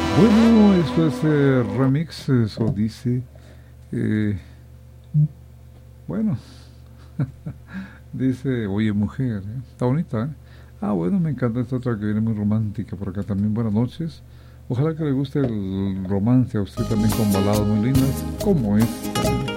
Bueno, esto es remix, eso dice. eh, bueno, dice, oye mujer, está bonita, ¿eh? Ah, bueno, me encanta esta otra que viene muy romántica por acá también. Buenas noches. Ojalá que le guste el romance a usted también con baladas muy lindas como esta.